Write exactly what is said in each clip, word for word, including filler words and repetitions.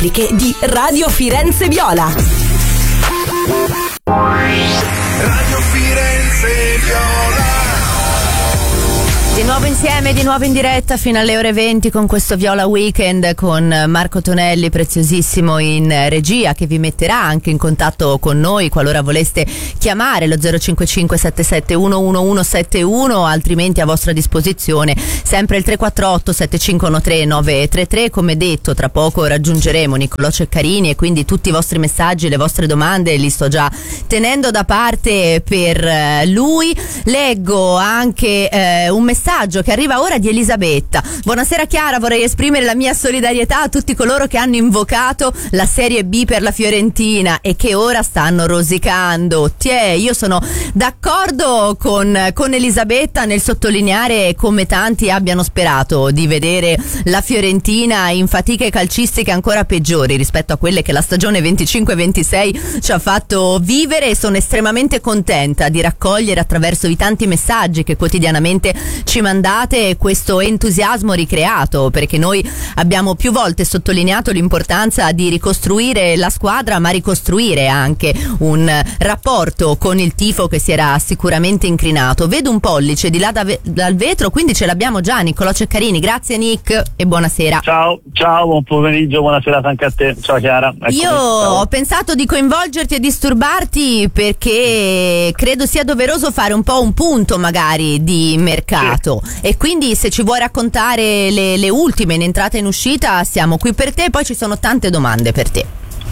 repliche di Radio Firenze Viola. Radio Firenze Viola. Di nuovo insieme, di nuovo in diretta fino alle ore venti con questo Viola Weekend con Marco Tonelli, preziosissimo in regia, che vi metterà anche in contatto con noi qualora voleste chiamare lo zero cinque cinque sette sette uno uno uno sette uno, altrimenti a vostra disposizione sempre il tre quattro otto sette cinque uno tre nove tre tre. Come detto, tra poco raggiungeremo Niccolò Ceccarini e quindi tutti i vostri messaggi, le vostre domande li sto già tenendo da parte per lui. Leggo anche eh, un messaggio che arriva ora di Elisabetta. Buonasera Chiara, vorrei esprimere la mia solidarietà a tutti coloro che hanno invocato la Serie B per la Fiorentina e che ora stanno rosicando. Tiè, io sono d'accordo con, con Elisabetta nel sottolineare come tanti abbiano sperato di vedere la Fiorentina in fatiche calcistiche ancora peggiori rispetto a quelle che la stagione venticinque ventisei ci ha fatto vivere, e sono estremamente contenta di raccogliere attraverso i tanti messaggi che quotidianamente ci mandate questo entusiasmo ricreato, perché noi abbiamo più volte sottolineato l'importanza di ricostruire la squadra, ma ricostruire anche un rapporto con il tifo che si era sicuramente incrinato. Vedo un pollice di là da ve- dal vetro, quindi ce l'abbiamo già. Niccolò Ceccarini, grazie Nick e buonasera. Ciao, ciao, buon pomeriggio, buonasera anche a te. Ciao Chiara. Eccomi. Io ciao. ho pensato di coinvolgerti e disturbarti perché credo sia doveroso fare un po' un punto magari di mercato. Sì. E quindi se ci vuoi raccontare le, le ultime in entrata e in uscita siamo qui per te, poi ci sono tante domande per te.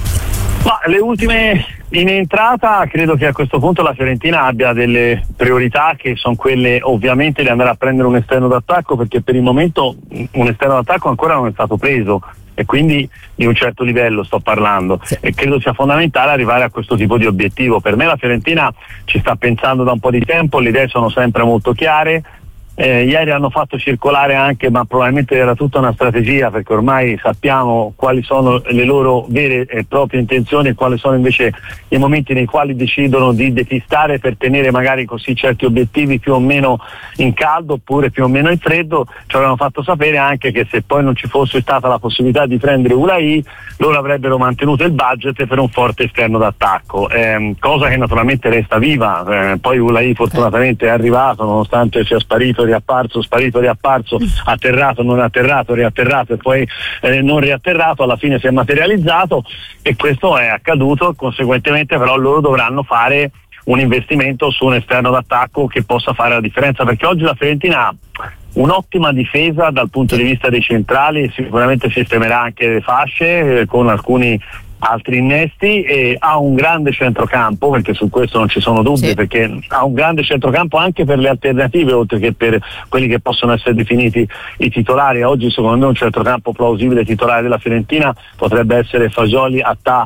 Ma le ultime in entrata, credo che a questo punto la Fiorentina abbia delle priorità che sono quelle ovviamente di andare a prendere un esterno d'attacco, perché per il momento un esterno d'attacco ancora non è stato preso e quindi di un certo livello sto parlando, sì. E credo sia fondamentale arrivare a questo tipo di obiettivo. Per me la Fiorentina ci sta pensando da un po' di tempo, le idee sono sempre molto chiare. Eh, ieri hanno fatto circolare anche, ma probabilmente era tutta una strategia, perché ormai sappiamo quali sono le loro vere e proprie intenzioni e quali sono invece i momenti nei quali decidono di depistare per tenere magari così certi obiettivi più o meno in caldo oppure più o meno in freddo. Ci avevano fatto sapere anche che se poi non ci fosse stata la possibilità di prendere Ulai, loro avrebbero mantenuto il budget per un forte esterno d'attacco, eh, cosa che naturalmente resta viva. Eh, poi Ulai fortunatamente è arrivato, nonostante sia sparito, riapparso, sparito, riapparso, atterrato, non atterrato, riatterrato e poi eh, non riatterrato, alla fine si è materializzato e questo è accaduto. Conseguentemente però loro dovranno fare un investimento su un esterno d'attacco che possa fare la differenza, perché oggi la Fiorentina ha un'ottima difesa dal punto di vista dei centrali, sicuramente sistemerà anche le fasce eh, con alcuni altri innesti, e ha un grande centrocampo, perché su questo non ci sono dubbi, sì. Perché ha un grande centrocampo anche per le alternative oltre che per quelli che possono essere definiti i titolari. Oggi secondo me un centrocampo plausibile titolare della Fiorentina potrebbe essere Fagioli, Attà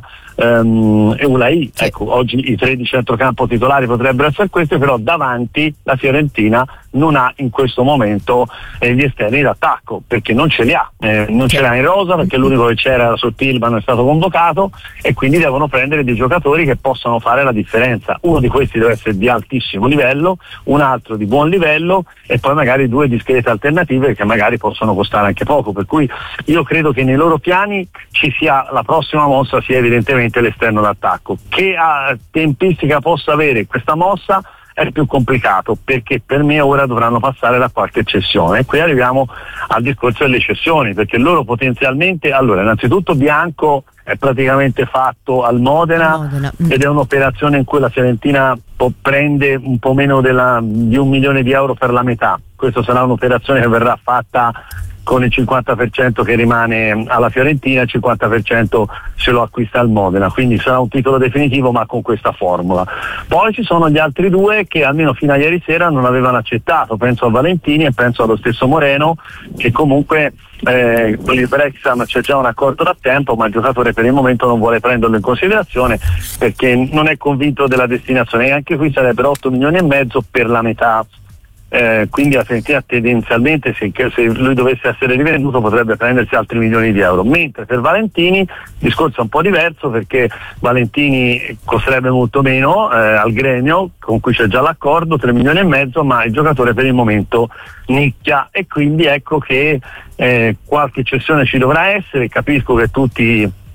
um, e Ulai, sì. Ecco, oggi i tre di centrocampo titolari potrebbero essere questi, però davanti la Fiorentina non ha in questo momento eh, gli esterni d'attacco, perché non ce li ha, eh, non ce li ha in rosa, perché l'unico che c'era era Sottilman, non è stato convocato, e quindi devono prendere dei giocatori che possano fare la differenza. Uno di questi deve essere di altissimo livello, un altro di buon livello e poi magari due discrete alternative che magari possono costare anche poco, per cui io credo che nei loro piani ci sia la prossima mossa sia evidentemente l'esterno d'attacco. Che a tempistica possa avere questa mossa è più complicato, perché per me ora dovranno passare da qualche cessione, e qui arriviamo al discorso delle cessioni, perché loro potenzialmente, allora innanzitutto Bianco è praticamente fatto al Modena, Modena. Ed è un'operazione in cui la Fiorentina prende un po' meno della, di un milione di euro per la metà. Questa sarà un'operazione che verrà fatta con il cinquanta per cento che rimane alla Fiorentina, il cinquanta per cento se lo acquista al Modena, quindi sarà un titolo definitivo ma con questa formula. Poi ci sono gli altri due che almeno fino a ieri sera non avevano accettato, penso a Valentini e penso allo stesso Moreno, che comunque eh, con il Brexham c'è già un accordo da tempo, ma il giocatore per il momento non vuole prenderlo in considerazione perché non è convinto della destinazione, e anche qui sarebbero otto milioni e mezzo per la metà. Eh, quindi la Fiorentina tendenzialmente se, se lui dovesse essere rivenduto potrebbe prendersi altri milioni di euro, mentre per Valentini il discorso è un po' diverso, perché Valentini costerebbe molto meno eh, al Gremio, con cui c'è già l'accordo, tre milioni e mezzo, ma il giocatore per il momento nicchia, e quindi ecco che eh, qualche cessione ci dovrà essere. Capisco che tutti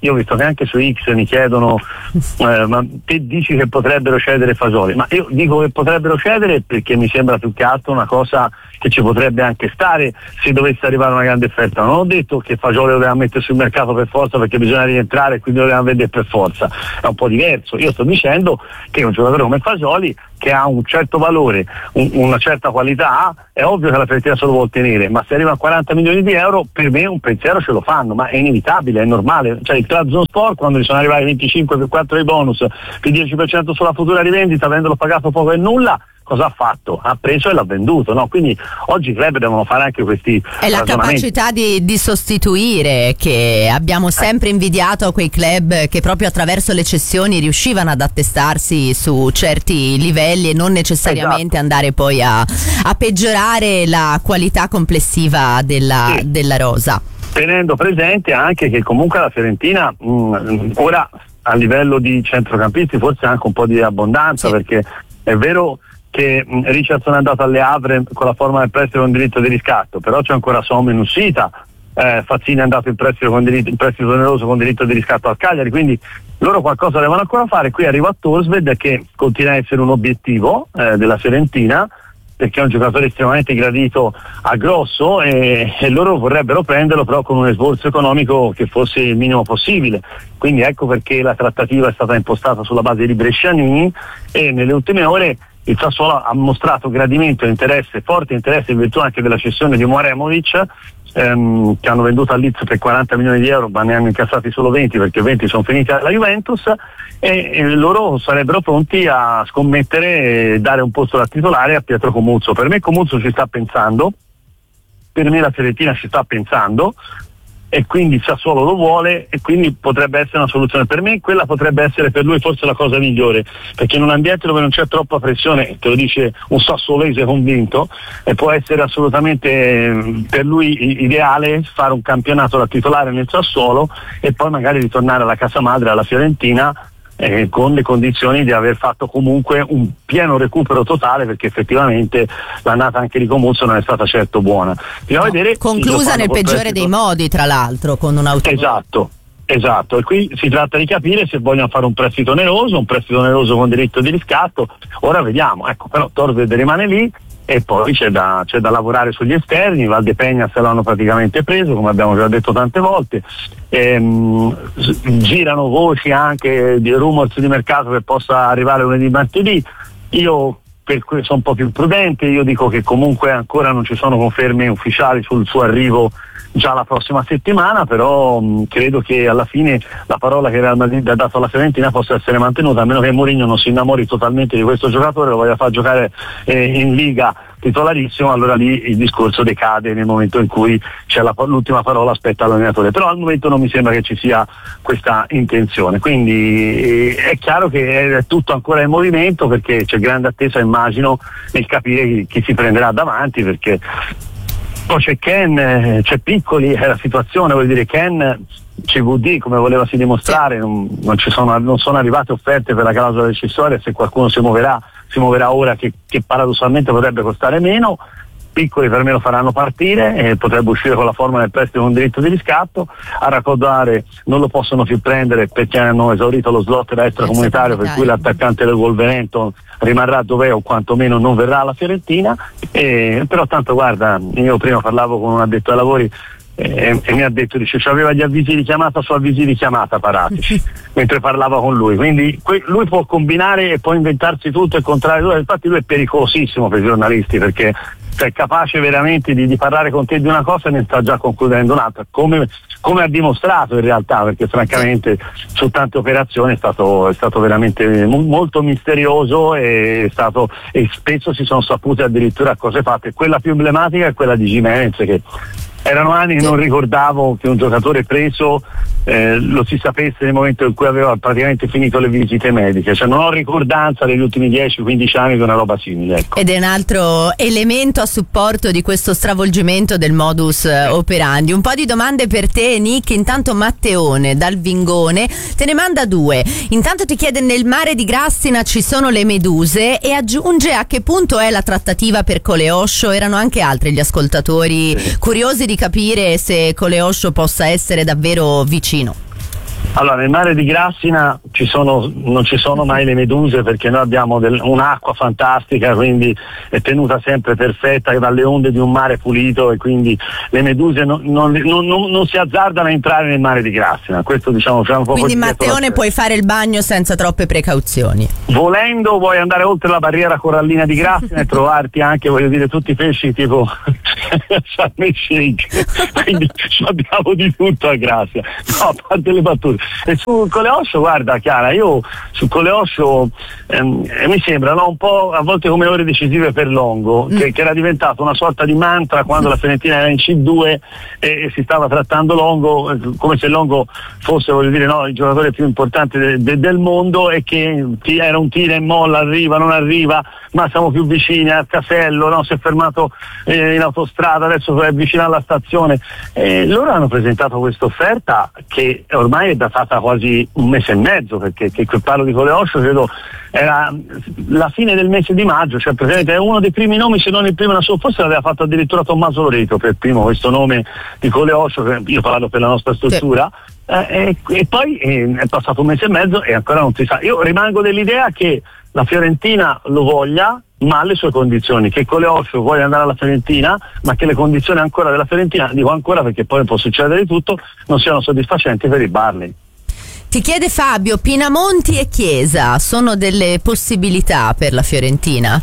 io ho visto che anche su X mi chiedono eh, ma te dici che potrebbero cedere Fasoli, ma io dico che potrebbero cedere perché mi sembra più che altro una cosa che ci potrebbe anche stare se dovesse arrivare una grande offerta. Non ho detto che Fasoli doveva mettere sul mercato per forza perché bisogna rientrare e quindi lo doveva vendere per forza, è un po' diverso. Io sto dicendo che un giocatore come Fasoli, che ha un certo valore, un, una certa qualità, è ovvio che la Fiorentina se lo vuol tenere, ma se arriva a quaranta milioni di euro per me un pensiero ce lo fanno, ma è inevitabile, è normale. Cioè il Trabzonspor, quando gli sono arrivati venticinque per quattro dei bonus, più dieci per cento sulla futura rivendita, avendolo pagato poco e nulla, cosa ha fatto? Ha preso e l'ha venduto, no? Quindi oggi i club devono fare anche questi è la capacità di, di sostituire che abbiamo sempre invidiato a quei club che proprio attraverso le cessioni riuscivano ad attestarsi su certi livelli e non necessariamente esatto. andare poi a, a peggiorare la qualità complessiva della, sì. della rosa, tenendo presente anche che comunque la Fiorentina mh, ora a livello di centrocampisti forse anche un po' di abbondanza, sì. perché è vero che Richardson è andato alle Havre con la forma del prestito con diritto di riscatto, però c'è ancora Sommo in uscita, eh, Fazzini è andato in prestito, con diritto, in prestito oneroso con diritto di riscatto al Cagliari, quindi loro qualcosa devono ancora fare. Qui arriva Torsved che continua a essere un obiettivo eh, della Fiorentina, perché è un giocatore estremamente gradito a grosso e, e loro vorrebbero prenderlo però con un esborso economico che fosse il minimo possibile, quindi ecco perché la trattativa è stata impostata sulla base di Bresciani e nelle ultime ore il Sassuolo ha mostrato gradimento e interesse, forte interesse in virtù anche della cessione di Umaremovic, ehm, che hanno venduto al Leeds per quaranta milioni di euro, ma ne hanno incassati solo venti perché venti sono finiti alla Juventus, e, e loro sarebbero pronti a scommettere e dare un posto da titolare a Pietro Comuzzo. Per me Comuzzo ci sta pensando, per me la Fiorentina ci sta pensando, e quindi il Sassuolo lo vuole e quindi potrebbe essere una soluzione. Per me quella potrebbe essere per lui forse la cosa migliore, perché in un ambiente dove non c'è troppa pressione, te lo dice un sassuolese convinto, e può essere assolutamente per lui ideale fare un campionato da titolare nel Sassuolo e poi magari ritornare alla casa madre, alla Fiorentina, Eh, con le condizioni di aver fatto comunque un pieno recupero totale, perché effettivamente l'annata anche di Comuzzo non è stata certo buona. Bisogna no, vedere conclusa nel peggiore dei modi, tra l'altro, con un autogol. Esatto, esatto, e qui si tratta di capire se vogliono fare un prestito oneroso, un prestito oneroso con diritto di riscatto, ora vediamo, ecco, però Torved rimane lì. E poi c'è da, c'è da lavorare sugli esterni. Valdepegna se l'hanno praticamente preso, come abbiamo già detto tante volte, ehm, girano voci anche di rumors di mercato che possa arrivare lunedì martedì. Io per cui sono un po' più prudente, io dico che comunque ancora non ci sono conferme ufficiali sul suo arrivo già la prossima settimana, però mh, credo che alla fine la parola che Real Madrid ha dato alla Fiorentina possa essere mantenuta, a meno che Mourinho non si innamori totalmente di questo giocatore, lo voglia far giocare eh, in Liga titolarissimo, allora lì il discorso decade nel momento in cui c'è la, l'ultima parola spetta all'allenatore, però al momento non mi sembra che ci sia questa intenzione, quindi eh, è chiaro che è tutto ancora in movimento, perché c'è grande attesa, immagino, nel capire chi, chi si prenderà davanti, perché poi c'è Ken, c'è Piccoli, è la situazione, vuol dire Ken C V D come volevasi dimostrare, non, non, ci sono, non sono arrivate offerte per la clausola rescissoria, se qualcuno si muoverà si muoverà ora che, che paradossalmente potrebbe costare meno. Piccoli per me lo faranno partire e potrebbe uscire con la forma del prestito con diritto di riscatto. A Raccordare non lo possono più prendere perché hanno esaurito lo slot da extracomunitario, per cui l'attaccante del Wolverhampton rimarrà dov'è o quantomeno non verrà alla Fiorentina, e, però tanto guarda, io prima parlavo con un addetto ai lavori e, e mi ha detto, dice, cioè, aveva gli avvisi di chiamata su avvisi di chiamata paratici mentre parlava con lui, quindi que- lui può combinare e può inventarsi tutto e contrario, infatti lui è pericolosissimo per i giornalisti, perché cioè, è capace veramente di, di parlare con te di una cosa e ne sta già concludendo un'altra, come, come ha dimostrato in realtà, perché francamente su tante operazioni è stato, è stato veramente mo- molto misterioso e, è stato, e spesso si sono sapute addirittura cose fatte. Quella più emblematica è quella di Gimenez, che erano anni che non ricordavo che un giocatore preso eh, lo si sapesse nel momento in cui aveva praticamente finito le visite mediche, cioè non ho ricordanza degli ultimi dieci quindici anni di una roba simile, ecco. Ed è un altro elemento a supporto di questo stravolgimento del modus operandi. Un po' di domande per te, Nick. Intanto Matteone dal Vingone te ne manda due. Intanto ti chiede: nel mare di Grassina ci sono le meduse, e aggiunge: a che punto è la trattativa per Coleoscio? Erano anche altri gli ascoltatori curiosi di capire se Coleoscio possa essere davvero vicino. Allora, nel mare di Grassina ci sono, non ci sono mai le meduse, perché noi abbiamo del, un'acqua fantastica, quindi è tenuta sempre perfetta dalle onde di un mare pulito, e quindi le meduse non, non, non, non, non si azzardano a entrare nel mare di Grassina. Questo, diciamo, c'è un po'. Quindi Matteone puoi fare il bagno senza troppe precauzioni. Volendo vuoi andare oltre la barriera corallina di Grassina e trovarti anche, voglio dire, tutti i pesci tipo Sharm el Sheikh, quindi abbiamo di tutto a Grassina. No, a parte le battute. E su Coleoscio, guarda Chiara, io su Coleoscio ehm, mi sembrano un po' a volte come ore decisive per Longo, mm. che, che era diventato una sorta di mantra quando la Fiorentina era in C due e, e si stava trattando Longo, come se Longo fosse, voglio dire, no, il giocatore più importante de, de, del mondo, e che ti, era un tira e molla, arriva, non arriva, ma siamo più vicini al casello, no? Si è fermato eh, in autostrada, adesso è vicino alla stazione. E loro hanno presentato questa offerta che ormai è datata quasi un mese e mezzo, perché che quel parlo di Coleoscio credo era la fine del mese di maggio, cioè praticamente è uno dei primi nomi, se non il primo, forse l'aveva fatto addirittura Tommaso Loreto per primo questo nome di Coleoscio, che io parlo per la nostra struttura. Sì. Eh, e, e poi eh, è passato un mese e mezzo e ancora non si sa. Io rimango dell'idea che la Fiorentina lo voglia, ma alle sue condizioni, che Coleoscio voglia andare alla Fiorentina, ma che le condizioni ancora della Fiorentina, dico ancora perché poi può succedere di tutto, non siano soddisfacenti per i Barley. Ti chiede Fabio, Pinamonti e Chiesa sono delle possibilità per la Fiorentina?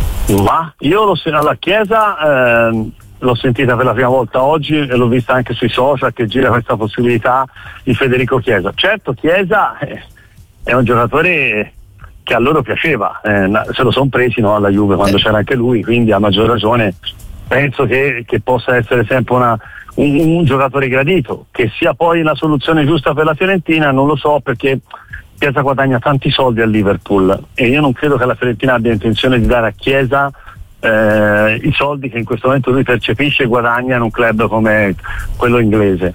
Ma io lo so, alla Chiesa eh, l'ho sentita per la prima volta oggi e l'ho vista anche sui social che gira questa possibilità di Federico Chiesa. Certo, Chiesa eh, è un giocatore che a loro piaceva, eh, se lo sono presi, no, alla Juve quando c'era anche lui, quindi a maggior ragione penso che, che possa essere sempre una, un, un giocatore gradito. Che sia poi la soluzione giusta per la Fiorentina non lo so, perché Chiesa guadagna tanti soldi al Liverpool e io non credo che la Fiorentina abbia intenzione di dare a Chiesa eh, i soldi che in questo momento lui percepisce e guadagna in un club come quello inglese.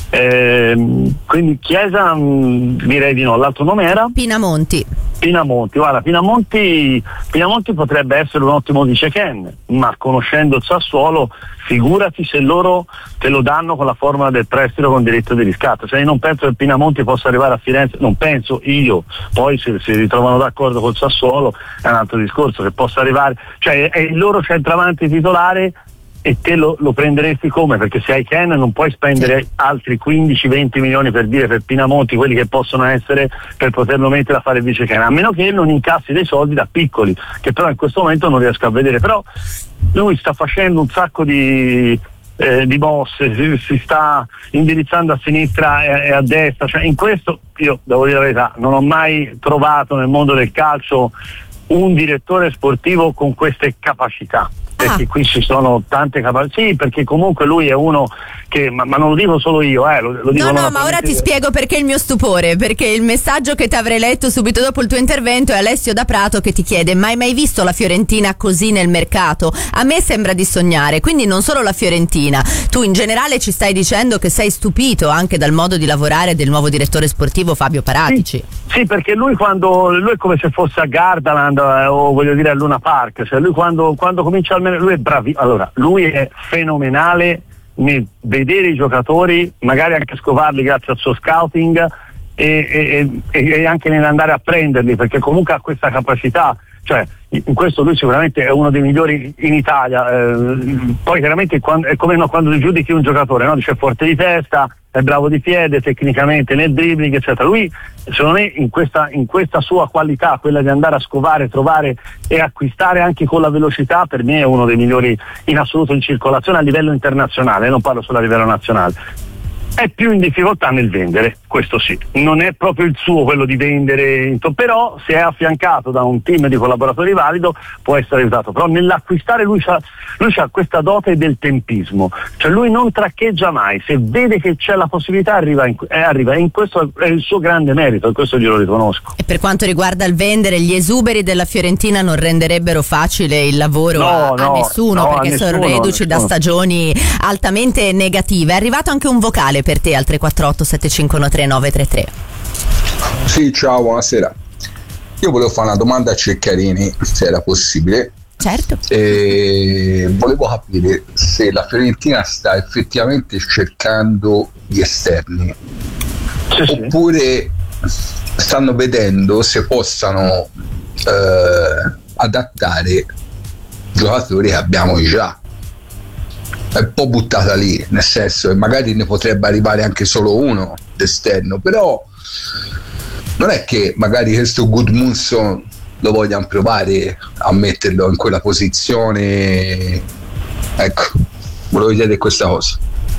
Eh, quindi Chiesa mh, direi di no. L'altro nome era? Pinamonti. Pinamonti, guarda, Pinamonti, Pinamonti potrebbe essere un ottimo vice Ken, ma conoscendo il Sassuolo, figurati se loro te lo danno con la formula del prestito con diritto di riscatto. Cioè io non penso che Pinamonti possa arrivare a Firenze, non penso io, poi se si ritrovano d'accordo col Sassuolo è un altro discorso, che possa arrivare, cioè è il loro centravanti titolare e te lo, lo prenderesti come? Perché se hai Ken non puoi spendere altri quindici venti milioni per dire per Pinamonti, quelli che possono essere, per poterlo mettere a fare vice Ken, a meno che non incassi dei soldi da piccoli, che però in questo momento non riesco a vedere. Però lui sta facendo un sacco di eh, di mosse, si, si sta indirizzando a sinistra e, e a destra, cioè in questo io devo dire la verità, non ho mai trovato nel mondo del calcio un direttore sportivo con queste capacità. Perché ah. qui ci sono tante capacità, sì, perché comunque lui è uno che, ma, ma non lo dico solo io, eh, lo, lo dico no no ma ora ti spiego perché il mio stupore, perché il messaggio che ti avrei letto subito dopo il tuo intervento è Alessio da Prato che ti chiede: ma hai mai visto la Fiorentina così nel mercato? A me sembra di sognare. Quindi non solo la Fiorentina, tu in generale ci stai dicendo che sei stupito anche dal modo di lavorare del nuovo direttore sportivo Fabio Paratici. Sì, sì, perché lui quando lui è come se fosse a Gardaland eh, o voglio dire a Luna Park, cioè lui quando, quando comincia almeno, lui è bravi, allora lui è fenomenale nel vedere i giocatori, magari anche scovarli grazie al suo scouting e, e, e anche nell'andare a prenderli, perché comunque ha questa capacità, cioè in questo lui sicuramente è uno dei migliori in Italia. Eh, poi chiaramente quando, è come no, quando giudichi un giocatore, no? Dice è forte di testa, è bravo di piede, tecnicamente nel dribbling eccetera. Lui secondo me in questa, in questa sua qualità, quella di andare a scovare, trovare e acquistare anche con la velocità, per me è uno dei migliori in assoluto in circolazione a livello internazionale, non parlo solo a livello nazionale. È più in difficoltà nel vendere, questo sì, non è proprio il suo quello di vendere, però se è affiancato da un team di collaboratori valido può essere aiutato, però nell'acquistare lui c'ha, lui c'ha questa dote del tempismo, cioè lui non traccheggia mai, se vede che c'è la possibilità arriva, in, eh, arriva e in questo è il suo grande merito, e questo glielo riconosco. E per quanto riguarda il vendere, gli esuberi della Fiorentina non renderebbero facile il lavoro no, a, no, a nessuno, no, perché a nessuno, sono reduci da stagioni altamente negative. È arrivato anche un vocale per te al tre quattro otto sette cinque uno tre nove tre tre. Sì, ciao, buonasera. Io volevo fare una domanda a Ceccarini, se era possibile. Certo. E volevo capire se la Fiorentina sta effettivamente cercando gli esterni, Sì, oppure stanno vedendo se possano eh, adattare giocatori che abbiamo già. È un po' buttata lì, nel senso che magari ne potrebbe arrivare anche solo uno d'esterno, però non è che magari questo Gudmundsson lo vogliamo provare a metterlo in quella posizione. Ecco, volevo chiedere questa cosa.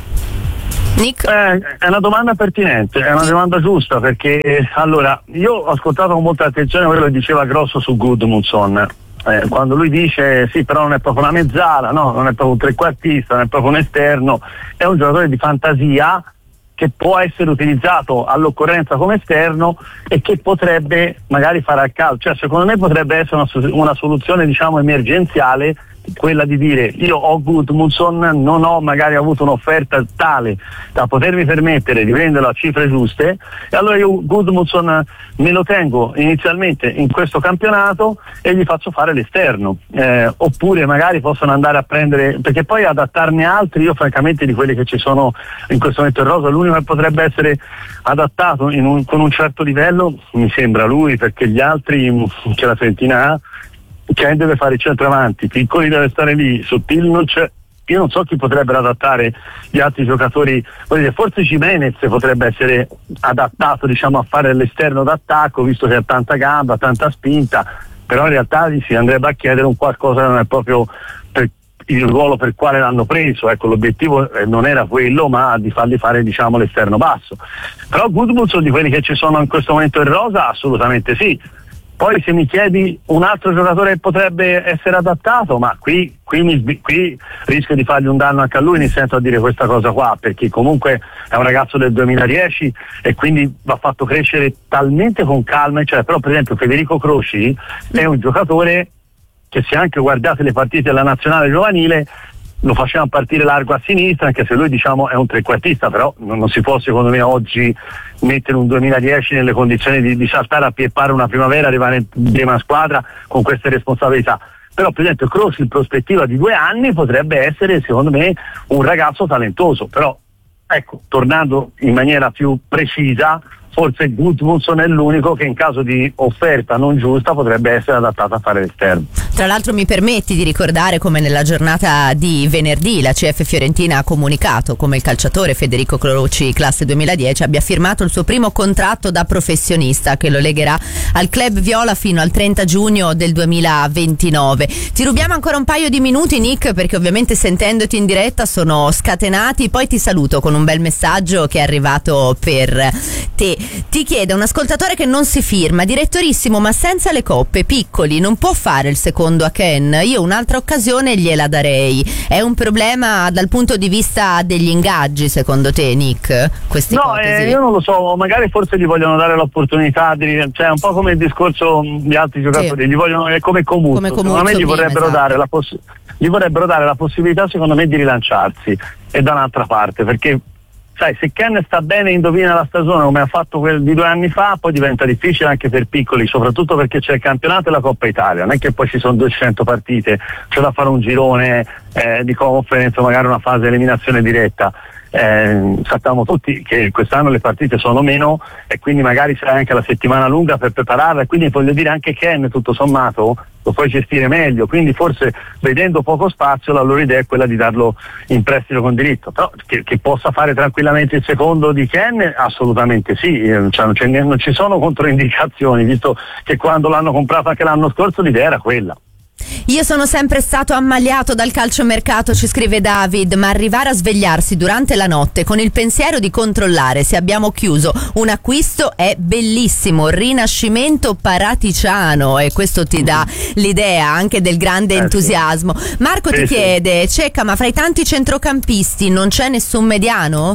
Nick? Eh, è una domanda pertinente, è una domanda giusta, perché allora io ho ascoltato con molta attenzione quello che diceva Grosso su Gudmundsson. Eh, quando lui dice sì, però non è proprio una mezzala, no, non è proprio un trequartista, non è proprio un esterno, è un giocatore di fantasia che può essere utilizzato all'occorrenza come esterno e che potrebbe magari fare al calcio, cioè secondo me potrebbe essere una, una soluzione diciamo emergenziale, quella di dire io ho Gudmundsson, non ho magari avuto un'offerta tale da potermi permettere di prenderlo a cifre giuste, e allora io Gudmundsson me lo tengo inizialmente in questo campionato e gli faccio fare l'esterno, eh, oppure magari possono andare a prendere, perché poi adattarne altri, io francamente di quelli che ci sono in questo momento in rosa l'unico che potrebbe essere adattato in un, con un certo livello mi sembra lui, perché gli altri che la Fiorentina ha, Ken deve fare il centravanti, Piccoli deve stare lì, Sottili non c'è, io non so chi potrebbero adattare gli altri giocatori, forse Gimenez potrebbe essere adattato diciamo a fare l'esterno d'attacco, visto che ha tanta gamba, tanta spinta, però in realtà gli si andrebbe a chiedere un qualcosa che non è proprio per il ruolo per il quale l'hanno preso, ecco, l'obiettivo non era quello, ma di fargli fare diciamo l'esterno basso. Però Gudmundsson di quelli che ci sono in questo momento in rosa assolutamente sì. Poi se mi chiedi un altro giocatore che potrebbe essere adattato, ma qui, qui, mi, qui rischio di fargli un danno anche a lui, nel senso a dire questa cosa qua, perché comunque è un ragazzo del duemiladieci e quindi va fatto crescere talmente con calma, cioè, però per esempio Federico Croci è un giocatore che, se anche guardate le partite della nazionale giovanile, lo facevano partire largo a sinistra, anche se lui diciamo è un trequartista, però non, non si può secondo me oggi mettere un duemiladieci nelle condizioni di, di saltare a piepare una primavera, arrivare in prima squadra con queste responsabilità. Però per esempio Croce in prospettiva di due anni potrebbe essere secondo me un ragazzo talentoso, però ecco, tornando in maniera più precisa, forse Gudmundsson è l'unico che in caso di offerta non giusta potrebbe essere adattato a fare l'esterno. Tra l'altro mi permetti di ricordare come nella giornata di venerdì la C F Fiorentina ha comunicato come il calciatore Federico Croci, classe duemiladieci, abbia firmato il suo primo contratto da professionista che lo legherà al club viola fino al trenta giugno del duemilaventinove. Ti rubiamo ancora un paio di minuti, Nick, perché ovviamente sentendoti in diretta sono scatenati, poi ti saluto con un bel messaggio che è arrivato per te. Ti chiede un ascoltatore che non si firma: direttorissimo, ma senza le coppe, Piccoli non può fare il secondo a Ken? Io un'altra occasione gliela darei. È un problema dal punto di vista degli ingaggi secondo te, Nick? Queste no, eh, io non lo so, magari forse gli vogliono dare l'opportunità di, cioè un po' come il discorso di altri giocatori, sì. Gli vogliono, è come Comuzzo, come secondo me gli vorrebbero, esatto. dare la poss- gli vorrebbero dare la possibilità secondo me di rilanciarsi, e da un'altra parte, perché sai, se Ken sta bene e indovina la stagione come ha fatto quel di due anni fa, poi diventa difficile anche per Piccoli, soprattutto perché c'è il campionato e la Coppa Italia, non è che poi ci sono duecento partite, c'è da fare un girone eh, di conference, magari una fase di eliminazione diretta. Eh, sappiamo tutti che quest'anno le partite sono meno e quindi magari c'è anche la settimana lunga per prepararla, e quindi voglio dire anche Ken tutto sommato lo puoi gestire meglio, quindi forse vedendo poco spazio la loro idea è quella di darlo in prestito con diritto, però che, che possa fare tranquillamente il secondo di Ken assolutamente sì, eh, cioè non, c'è, non ci sono controindicazioni, visto che quando l'hanno comprato anche l'anno scorso l'idea era quella. Io sono sempre stato ammaliato dal calciomercato, ci scrive David, ma arrivare a svegliarsi durante la notte con il pensiero di controllare se abbiamo chiuso un acquisto è bellissimo, rinascimento paraticiano, e questo ti dà l'idea anche del grande entusiasmo. Marco ti chiede, Cecca, ma fra i tanti centrocampisti non c'è nessun mediano?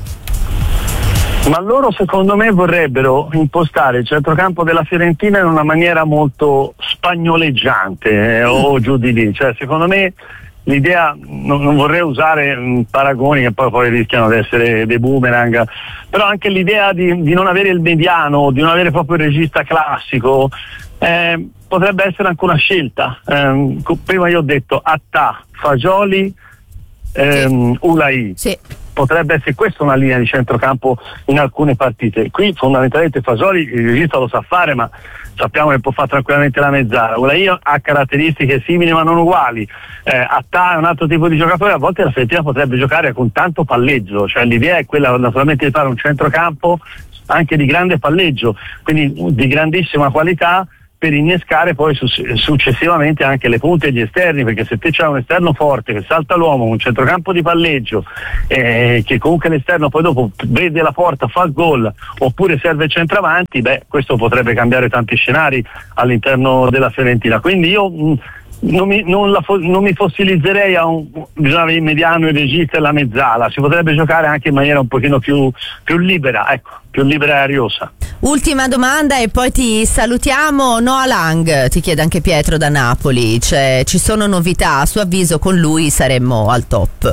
Ma loro secondo me vorrebbero impostare il centrocampo della Fiorentina in una maniera molto spagnoleggiante eh, o giù di lì, cioè secondo me l'idea, non, non vorrei usare mh, paragoni che poi, poi rischiano di essere dei boomerang, però anche l'idea di, di non avere il mediano, di non avere proprio il regista classico, eh, potrebbe essere anche una scelta. Eh, prima io ho detto Attà, Fagioli, ehm, sì. Ulai. Sì. potrebbe essere questa una linea di centrocampo in alcune partite. Qui fondamentalmente Fasoli, il regista lo sa fare, ma sappiamo che può fare tranquillamente la mezzala. Io ha caratteristiche simili ma non uguali, eh, Attà è un altro tipo di giocatore, a volte la Fiorentina potrebbe giocare con tanto palleggio, cioè l'idea è quella naturalmente di fare un centrocampo anche di grande palleggio, quindi di grandissima qualità, per innescare poi su- successivamente anche le punte e gli esterni, perché se te c'hai un esterno forte che salta l'uomo, un centrocampo di palleggio, eh, che comunque l'esterno poi dopo vede la porta, fa il gol, oppure serve il centravanti, beh, questo potrebbe cambiare tanti scenari all'interno della Fiorentina. Quindi io mh, non, mi, non, la fo- non mi fossilizzerei a un bisogna il mediano, il regista e la mezzala, si potrebbe giocare anche in maniera un pochino più, più libera, ecco, più libera e ariosa. Ultima domanda e poi ti salutiamo. Noah Lang, ti chiede anche Pietro da Napoli, cioè, ci sono novità? A suo avviso con lui saremmo al top?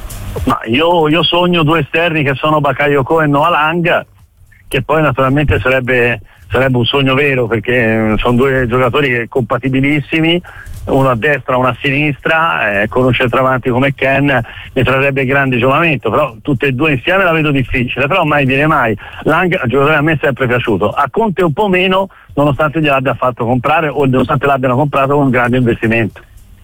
Ma io, io sogno due esterni che sono Bakayoko e Noah Lang, che poi naturalmente sarebbe, sarebbe un sogno vero, perché sono due giocatori compatibilissimi, uno a destra, uno a sinistra, eh, con un centravanti come Ken ne trarrebbe grande giovamento, però tutte e due insieme la vedo difficile, però mai dire mai. Lang, il giocatore a me è sempre piaciuto, a Conte un po' meno, nonostante gliel'abbia fatto comprare o nonostante l'abbiano comprato con un grande investimento.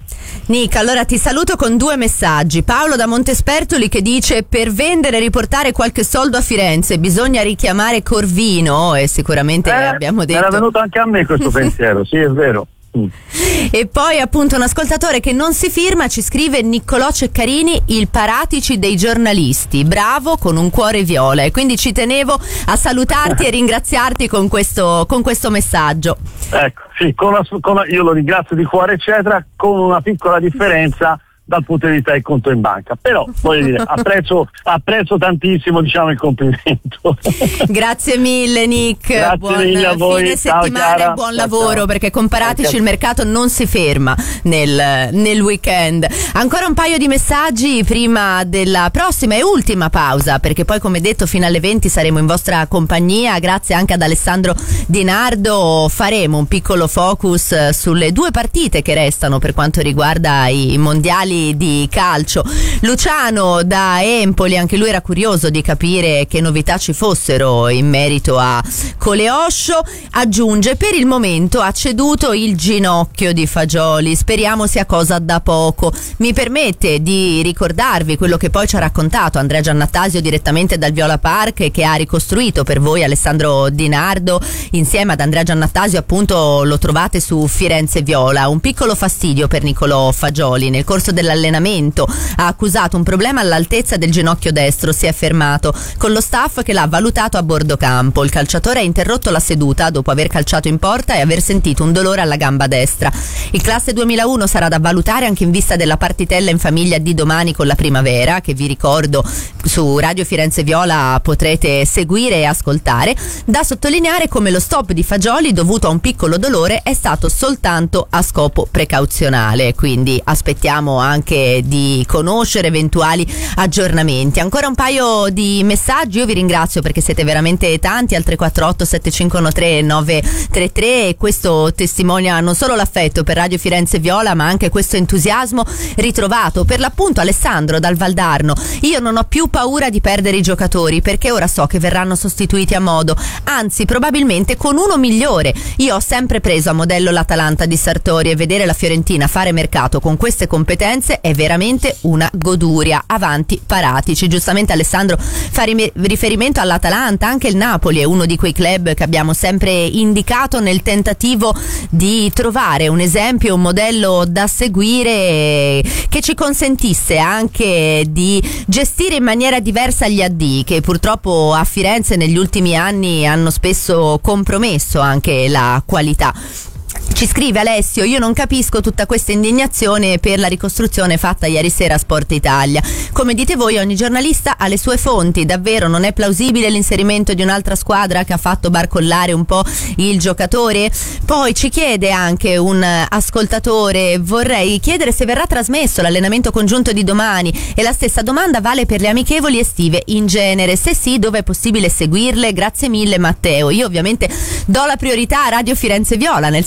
Nick, allora ti saluto con due messaggi. Paolo da Montespertoli che dice: per vendere e riportare qualche soldo a Firenze bisogna richiamare Corvino, e sicuramente eh, abbiamo detto... Era venuto anche a me questo pensiero, sì, è vero. Mm. E poi appunto un ascoltatore che non si firma ci scrive: Niccolò Ceccarini, il Paratici dei giornalisti, bravo, con un cuore viola, e quindi ci tenevo a salutarti e ringraziarti con questo, con questo messaggio. Ecco, sì, con una, con una, io lo ringrazio di cuore eccetera, con una piccola differenza dal punto di vista del conto in banca, però voglio dire, apprezzo, apprezzo tantissimo, diciamo, il complimento. Grazie mille Nick, grazie buon mille a voi. fine Ciao, settimana Chiara. e buon Ciao, lavoro, ciao. perché con Paratici Ciao. il mercato non si ferma nel, nel weekend. Ancora un paio di messaggi prima della prossima e ultima pausa, perché poi come detto fino alle venti saremo in vostra compagnia. Grazie anche ad Alessandro Di Nardo, faremo un piccolo focus sulle due partite che restano per quanto riguarda i mondiali di calcio. Luciano da Empoli, anche lui era curioso di capire che novità ci fossero in merito a Coleoscio, aggiunge: per il momento ha ceduto il ginocchio di Fagioli, speriamo sia cosa da poco. Mi permette di ricordarvi quello che poi ci ha raccontato Andrea Giannattasio direttamente dal Viola Park, e che ha ricostruito per voi Alessandro Di Nardo insieme ad Andrea Giannattasio, appunto lo trovate su Firenze Viola. Un piccolo fastidio per Niccolò Fagioli: nel corso dell'allenamento ha accusato un problema all'altezza del ginocchio destro, si è fermato con lo staff che l'ha valutato a bordo campo. Il calciatore ha interrotto la seduta dopo aver calciato in porta e aver sentito un dolore alla gamba destra. Il classe duemilauno sarà da valutare anche in vista della partitella in famiglia di domani con la Primavera, che vi ricordo su Radio Firenze Viola potrete seguire e ascoltare. Da sottolineare come lo stop di Fagioli dovuto a un piccolo dolore è stato soltanto a scopo precauzionale, quindi aspettiamo anche di conoscere eventuali aggiornamenti. Ancora un paio di messaggi, io vi ringrazio perché siete veramente tanti, al tre quattro otto sette cinque uno tre nove tre tre, e questo testimonia non solo l'affetto per Radio Firenze Viola ma anche questo entusiasmo ritrovato. Per l'appunto Alessandro dal Valdarno: io non ho più paura di perdere i giocatori perché ora so che verranno sostituiti a modo, anzi probabilmente con uno migliore. Io ho sempre preso a modello l'Atalanta di Sartori e vedere la Fiorentina fare mercato con queste competenze è veramente una goduria. Avanti Paratici. Giustamente Alessandro fa riferimento all'Atalanta, anche il Napoli è uno di quei club che abbiamo sempre indicato nel tentativo di trovare un esempio, un modello da seguire che ci consentisse anche di gestire in maniera diversa gli addii, che purtroppo a Firenze negli ultimi anni hanno spesso compromesso anche la qualità. Ci scrive Alessio: io non capisco tutta questa indignazione per la ricostruzione fatta ieri sera a Sport Italia. Come dite voi, ogni giornalista ha le sue fonti, davvero non è plausibile l'inserimento di un'altra squadra che ha fatto barcollare un po' il giocatore? Poi ci chiede anche un ascoltatore: vorrei chiedere se verrà trasmesso l'allenamento congiunto di domani, e la stessa domanda vale per le amichevoli estive in genere, se sì dove è possibile seguirle. Grazie mille Matteo. Io ovviamente do la priorità a Radio Firenze Viola, nel senso che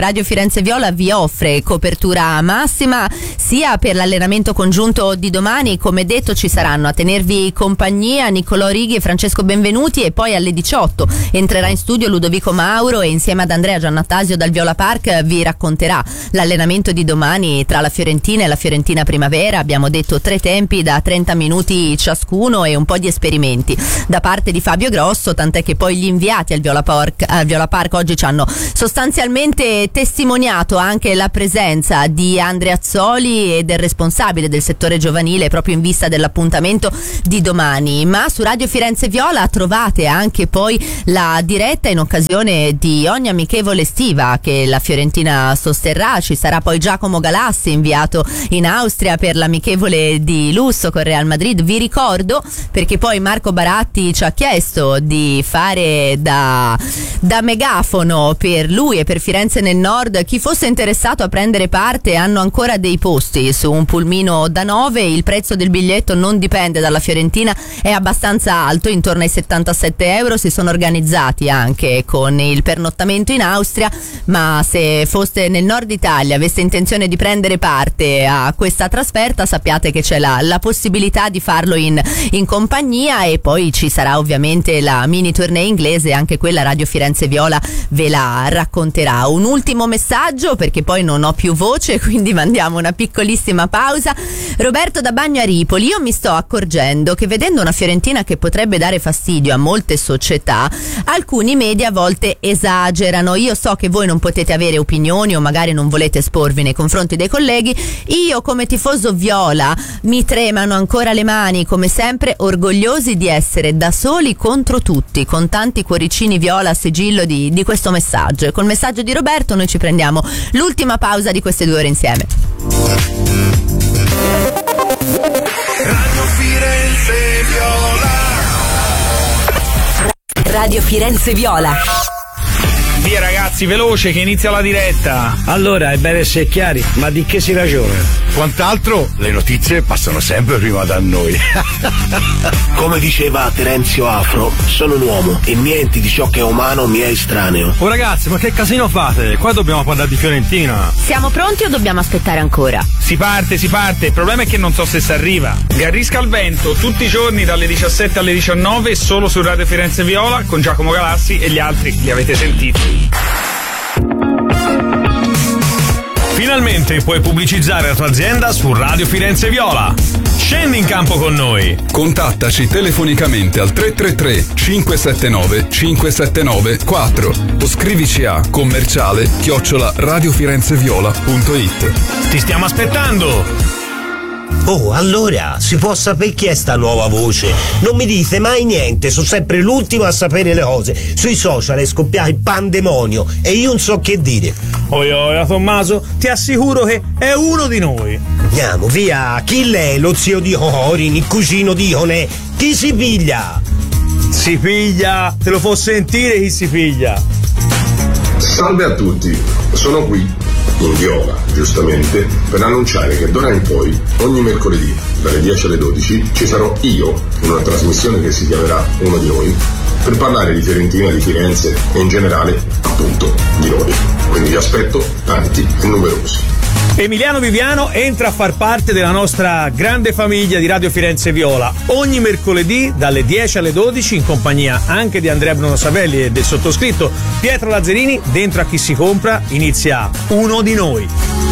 Radio Firenze Viola vi offre copertura massima sia per l'allenamento congiunto di domani. Come detto, ci saranno a tenervi compagnia Niccolò Righi e Francesco Benvenuti, e poi alle diciotto entrerà in studio Ludovico Mauro e insieme ad Andrea Giannattasio dal Viola Park vi racconterà l'allenamento di domani tra la Fiorentina e la Fiorentina Primavera. Abbiamo detto tre tempi da trenta minuti ciascuno e un po' di esperimenti da parte di Fabio Grosso, tant'è che poi gli inviati al Viola Park, al Viola Park oggi ci hanno sostanzialmente testimoniato anche la presenza di Andrea Azzoli e del responsabile del settore giovanile proprio in vista dell'appuntamento di domani. Ma su Radio Firenze Viola trovate anche poi la diretta in occasione di ogni amichevole estiva che la Fiorentina sosterrà. Ci sarà poi Giacomo Galassi, inviato in Austria per l'amichevole di lusso con Real Madrid. Vi ricordo, perché poi Marco Baratti ci ha chiesto di fare da, da megafono per lui e per Firenze nel Nord, chi fosse interessato a prendere parte, hanno ancora dei posti su un pulmino da nove. Il prezzo del biglietto non dipende dalla Fiorentina, è abbastanza alto, intorno ai settantasette euro. Si sono organizzati anche con il pernottamento in Austria, ma se foste nel Nord Italia, aveste intenzione di prendere parte a questa trasferta, sappiate che c'è la, la possibilità di farlo in, in compagnia. E poi ci sarà ovviamente la mini tournée inglese, anche quella Radio Firenze Viola ve la racconterà. Un ultimo messaggio, perché poi non ho più voce, quindi mandiamo una piccolissima pausa. Roberto da Bagno a Ripoli: io mi sto accorgendo che vedendo una Fiorentina che potrebbe dare fastidio a molte società, alcuni media a volte esagerano. Io so che voi non potete avere opinioni o magari non volete esporvi nei confronti dei colleghi. Io come tifoso viola mi tremano ancora le mani, come sempre orgogliosi di essere da soli contro tutti, con tanti cuoricini viola a sigillo di, di questo messaggio. E col messaggio di Roberto noi ci prendiamo l'ultima pausa di queste due ore insieme. Radio Firenze Viola. Radio Firenze Viola. Via ragazzi, veloce che inizia la diretta. Allora, è bene essere chiari, ma di che si ragiona? Quant'altro, le notizie passano sempre prima da noi. Come diceva Terenzio Afro, sono un uomo e niente di ciò che è umano mi è estraneo. Oh ragazzi, ma che casino fate? Qua dobbiamo parlare di Fiorentina. Siamo pronti o dobbiamo aspettare ancora? Si parte, si parte. Il problema è che non so se si arriva. Garrisca al vento tutti i giorni dalle diciassette alle diciannove solo su Radio Firenze Viola con Giacomo Galassi, e gli altri li avete sentiti. Finalmente puoi pubblicizzare la tua azienda su Radio Firenze Viola. Scendi in campo con noi. Contattaci telefonicamente al tre tre tre cinque sette nove cinque sette nove quattro o scrivici a commerciale chiocciola radiofirenzeviola punto it. Ti stiamo aspettando. Oh, allora, si può sapere chi è sta nuova voce? Non mi dite mai niente, sono sempre l'ultimo a sapere le cose. Sui social è scoppiato il pandemonio e io non so che dire. Oi oi, Tommaso, ti assicuro che è uno di noi. Andiamo, via, chi l'è? Lo zio di Corin, il cugino di Ionè? Chi si piglia? Si piglia, te lo può sentire chi si piglia. Salve a tutti, sono qui in Viola, giustamente, per annunciare che d'ora in poi, ogni mercoledì, dalle dieci alle dodici, ci sarò io, in una trasmissione che si chiamerà Uno di Noi, per parlare di Fiorentina, di Firenze e in generale, appunto, di noi. Quindi vi aspetto tanti e numerosi. Emiliano Viviano entra a far parte della nostra grande famiglia di Radio Firenze Viola ogni mercoledì dalle dieci alle dodici in compagnia anche di Andrea Bruno Savelli e del sottoscritto Pietro Lazzarini. Dentro a Chi si compra inizia Uno di Noi.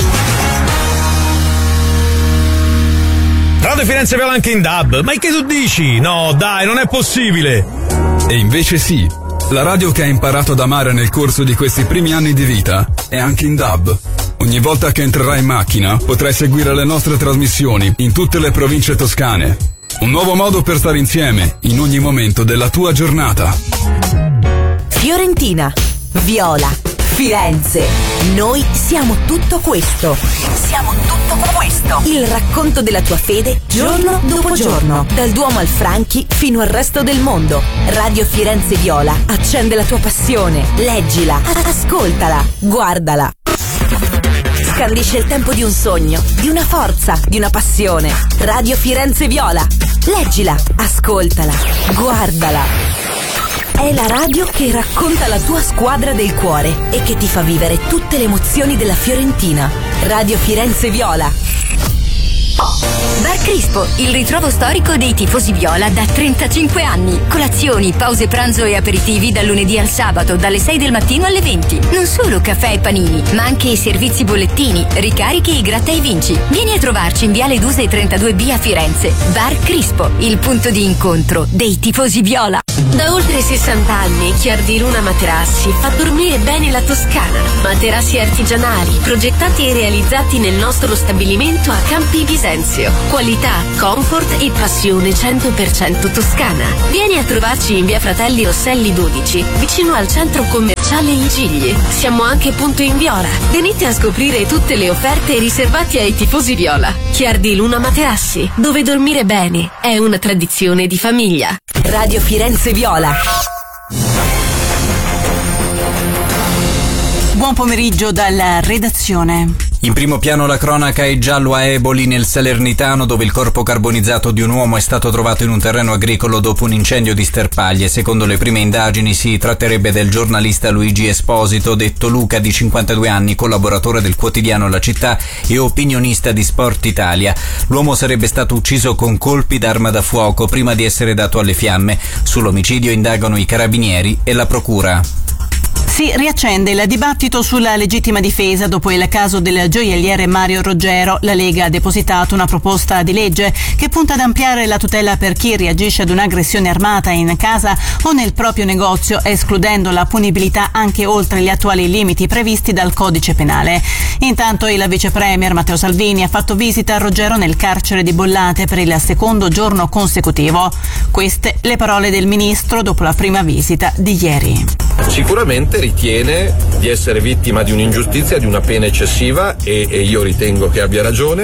Radio Firenze Viola anche in D A B. Ma che tu dici? No, dai, non è possibile. E invece sì, la radio che hai imparato ad amare nel corso di questi primi anni di vita è anche in D A B. Ogni volta che entrerai in macchina potrai seguire le nostre trasmissioni in tutte le province toscane. Un nuovo modo per stare insieme in ogni momento della tua giornata. Fiorentina, Viola, Firenze. Noi siamo tutto questo. Siamo tutto questo. Il racconto della tua fede giorno dopo giorno. Dal Duomo al Franchi fino al resto del mondo. Radio Firenze Viola accende la tua passione. Leggila, ascoltala, guardala. Scandisce il tempo di un sogno, di una forza, di una passione. Radio Firenze Viola. Leggila, ascoltala, guardala. È la radio che racconta la tua squadra del cuore e che ti fa vivere tutte le emozioni della Fiorentina. Radio Firenze Viola. Bar Crispo, il ritrovo storico dei tifosi viola da trentacinque anni. Colazioni, pause pranzo e aperitivi dal lunedì al sabato, dalle sei del mattino alle venti. Non solo caffè e panini, ma anche i servizi bollettini, ricarichi e gratta e vinci. Vieni a trovarci in Viale Duse trentadue B a Firenze. Bar Crispo, il punto di incontro dei tifosi viola. Da oltre sessanta anni Chiardi Luna Materassi fa dormire bene la Toscana. Materassi artigianali, progettati e realizzati nel nostro stabilimento a Campi Bisenzio. Qualità, comfort e passione cento per cento toscana. Vieni a trovarci in via Fratelli Rosselli dodici, vicino al centro commerciale in Gigli. Siamo anche punto in Viola. Venite a scoprire tutte le offerte riservate ai tifosi viola. Chiardi Luna Materassi, dove dormire bene è una tradizione di famiglia. Radio Firenze Viola. Buon pomeriggio dalla redazione. In primo piano la cronaca è giallo a Eboli nel Salernitano, dove il corpo carbonizzato di un uomo è stato trovato in un terreno agricolo dopo un incendio di sterpaglie. Secondo le prime indagini si tratterebbe del giornalista Luigi Esposito, detto Luca, di cinquantadue anni, collaboratore del quotidiano La Città e opinionista di Sport Italia. L'uomo sarebbe stato ucciso con colpi d'arma da fuoco prima di essere dato alle fiamme. Sull'omicidio indagano i carabinieri e la procura. Si riaccende il dibattito sulla legittima difesa dopo il caso del gioielliere Mario Roggero. La Lega ha depositato una proposta di legge che punta ad ampliare la tutela per chi reagisce ad un'aggressione armata in casa o nel proprio negozio, escludendo la punibilità anche oltre gli attuali limiti previsti dal codice penale. Intanto il vice premier Matteo Salvini ha fatto visita a Roggero nel carcere di Bollate per il secondo giorno consecutivo. Queste le parole del ministro dopo la prima visita di ieri. Sicuramente ritiene di essere vittima di un'ingiustizia, di una pena eccessiva e, e io ritengo che abbia ragione.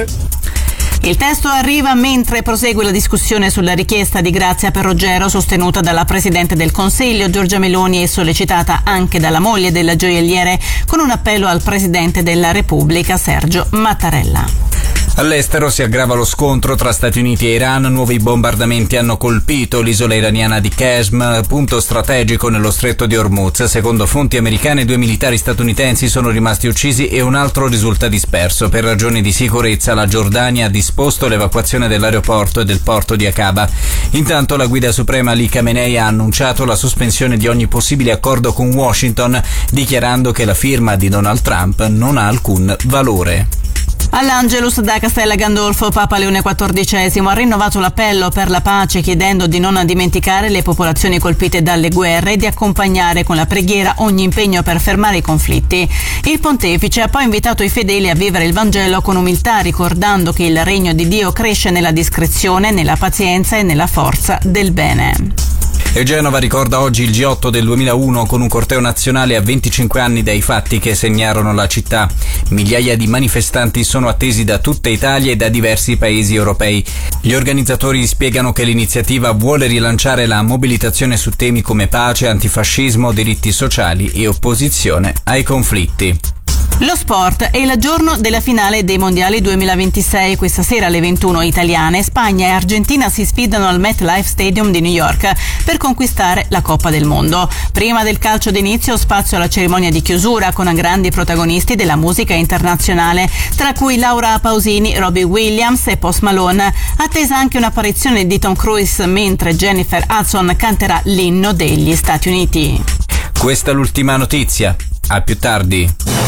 Il testo arriva mentre prosegue la discussione sulla richiesta di grazia per Roggero sostenuta dalla Presidente del Consiglio Giorgia Meloni e sollecitata anche dalla moglie del gioielliere, con un appello al Presidente della Repubblica Sergio Mattarella. All'estero si aggrava lo scontro tra Stati Uniti e Iran. Nuovi bombardamenti hanno colpito l'isola iraniana di Qeshm, punto strategico nello stretto di Hormuz. Secondo fonti americane, due militari statunitensi sono rimasti uccisi e un altro risulta disperso. Per ragioni di sicurezza la Giordania ha disposto l'evacuazione dell'aeroporto e del porto di Aqaba. Intanto la guida suprema Ali Khamenei ha annunciato la sospensione di ogni possibile accordo con Washington, dichiarando che la firma di Donald Trump non ha alcun valore. All'Angelus da Castella Gandolfo, Papa Leone quattordicesimo ha rinnovato l'appello per la pace, chiedendo di non dimenticare le popolazioni colpite dalle guerre e di accompagnare con la preghiera ogni impegno per fermare i conflitti. Il pontefice ha poi invitato i fedeli a vivere il Vangelo con umiltà, ricordando che il regno di Dio cresce nella discrezione, nella pazienza e nella forza del bene. E Genova ricorda oggi il G otto del duemilauno con un corteo nazionale a venticinque anni dai fatti che segnarono la città. Migliaia di manifestanti sono attesi da tutta Italia e da diversi paesi europei. Gli organizzatori spiegano che l'iniziativa vuole rilanciare la mobilitazione su temi come pace, antifascismo, diritti sociali e opposizione ai conflitti. Lo sport è il giorno della finale dei mondiali duemilaventisei. Questa sera alle ventuno italiane, Spagna e Argentina si sfidano al MetLife Stadium di New York per conquistare la Coppa del Mondo. Prima del calcio d'inizio, spazio alla cerimonia di chiusura con grandi protagonisti della musica internazionale, tra cui Laura Pausini, Robbie Williams e Post Malone. Attesa anche un'apparizione di Tom Cruise mentre Jennifer Hudson canterà l'inno degli Stati Uniti. Questa è l'ultima notizia. A più tardi.